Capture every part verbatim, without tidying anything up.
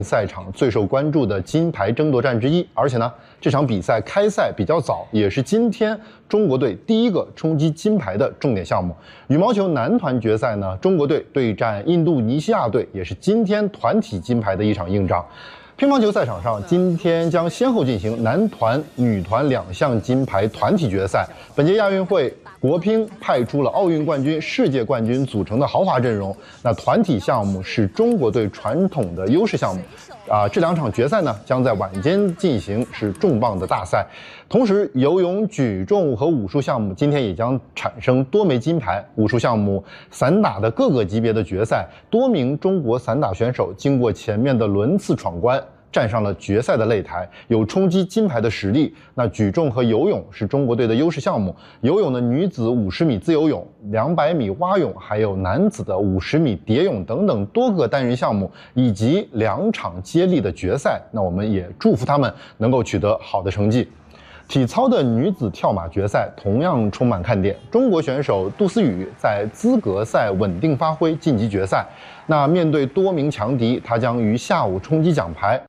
赛场最受关注的金牌争夺战之一，而且呢，这场比赛开赛比较早，也是今天中国队第一个冲击金牌的重点项目。羽毛球男团决赛呢，中国队对战印度尼西亚队，也是今天团体金牌的一场硬仗。乒乓球赛场上，今天将先后进行男团、女团两项金牌团体决赛。本届亚运会，国乒派出了奥运冠军、世界冠军组成的豪华阵容。那团体项目是中国队传统的优势项目，啊，这两场决赛呢将在晚间进行，是重磅的大赛。同时，游泳、举重和武术项目今天也将产生多枚金牌。武术项目散打的各个级别的决赛，多名中国散打选手经过前面的轮次闯关，站上了决赛的擂台，有冲击金牌的实力。那举重和游泳是中国队的优势项目，游泳的女子五十米自由泳、两百米蛙泳，还有男子的五十米蝶泳等等多个单人项目，以及两场接力的决赛。那我们也祝福他们能够取得好的成绩。体操的女子跳马决赛同样充满看点，中国选手杜思雨在资格赛稳定发挥，晋级决赛。那面对多名强敌，她将于下午冲击奖牌。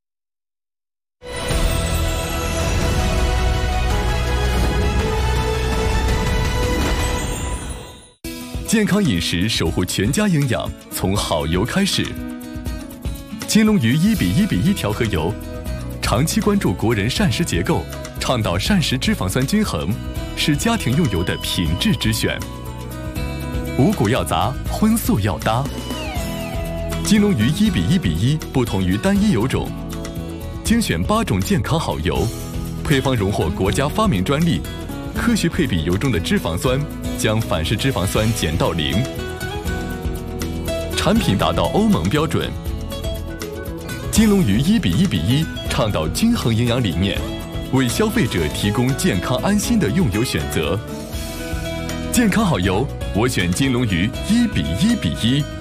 健康饮食，守护全家营养，从好油开始。金龙鱼一比一比一调和油，长期关注国人膳食结构，倡导膳食脂肪酸均衡，是家庭用油的品质之选。五谷要杂，荤素要搭。金龙鱼一比一比一不同于单一油种，精选八种健康好油，配方荣获国家发明专利，科学配比油中的脂肪酸，将反式脂肪酸减到零，产品达到欧盟标准。金龙鱼一比一比一倡导均衡营养理念，为消费者提供健康安心的用油选择。健康好油，我选金龙鱼一比一比一。